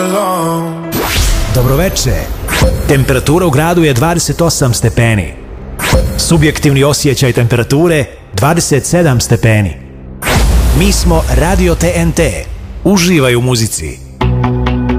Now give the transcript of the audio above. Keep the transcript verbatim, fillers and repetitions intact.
Dobroveče. Temperatura u gradu je dvadeset osam stepeni. Subjektivni osjećaj temperature dvadeset sedam stepeni. Mi smo Radio T N T. Uživaj u muzici.